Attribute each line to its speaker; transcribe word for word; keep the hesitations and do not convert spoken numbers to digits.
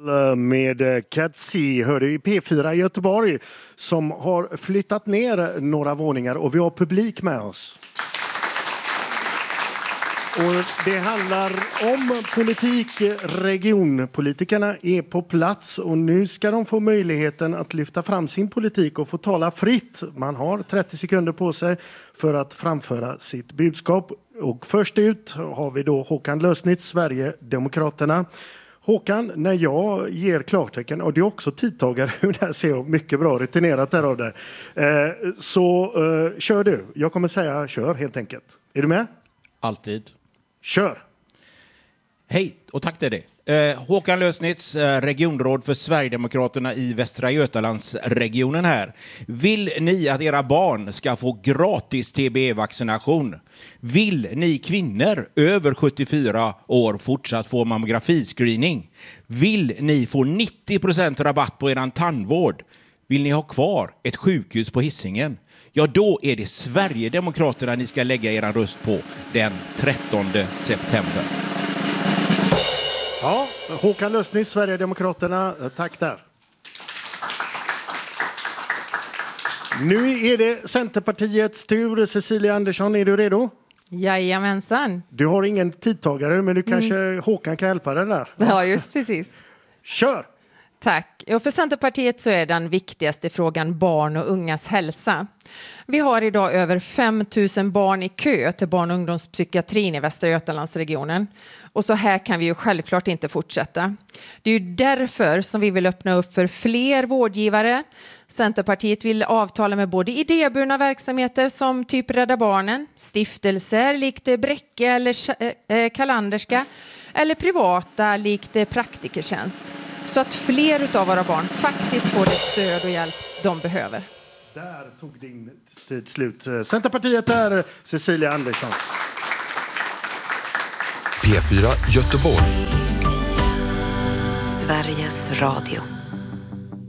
Speaker 1: Med Katsi hör du i P fyra i Göteborg som har flyttat ner några våningar och vi har publik med oss. Och det handlar om politik. Regionpolitikerna är på plats och nu ska de få möjligheten att lyfta fram sin politik och få tala fritt. Man har trettio sekunder på sig för att framföra sitt budskap. Och först ut har vi då Håkan Lösnitz, Sverigedemokraterna. Håkan, när jag ger klartecken, och det är också tidtagare, där ser jag mycket bra rutinerat där av det. Eh, så eh, kör du. Jag kommer säga kör helt enkelt. Är du med?
Speaker 2: Alltid.
Speaker 1: Kör!
Speaker 2: Hej och tack till dig. Eh, Håkan Lösnitz, eh, regionråd för Sverigedemokraterna i Västra Götalandsregionen här. Vill ni att era barn ska få gratis T B E-vaccination? Vill ni kvinnor över sjuttiofyra år fortsatt få mammografiscreening? Vill ni få nittio procent rabatt på er tandvård? Vill ni ha kvar ett sjukhus på Hisingen? Ja, då är det Sverigedemokraterna ni ska lägga er röst på den trettonde september.
Speaker 1: Ja, Håkan Lösnitz, Sverigedemokraterna. Tack där. Nu är det Centerpartiets tur. Cecilia Andersson, är du redo?
Speaker 3: Jajamensan.
Speaker 1: Du har ingen tidtagare, men du kanske
Speaker 3: Mm.
Speaker 1: Håkan kan hjälpa dig där.
Speaker 3: Ja, just precis.
Speaker 1: Kör!
Speaker 3: Tack. Och för Centerpartiet så är den viktigaste frågan barn och ungas hälsa. Vi har idag över fem tusen barn i kö till barn- och ungdomspsykiatrin i Västra Götalandsregionen. Och så här kan vi ju självklart inte fortsätta. Det är ju därför som vi vill öppna upp för fler vårdgivare. Centerpartiet vill avtala med både idéburna verksamheter som typ Rädda Barnen, stiftelser likt Bräcke eller Kalanderska eller privata likt Praktikertjänst. Så att fler av våra barn faktiskt får det stöd och hjälp de behöver.
Speaker 1: Där tog din tid slut. Centerpartiet är Cecilia Andersson.
Speaker 4: P fyra Göteborg.
Speaker 5: Sveriges Radio.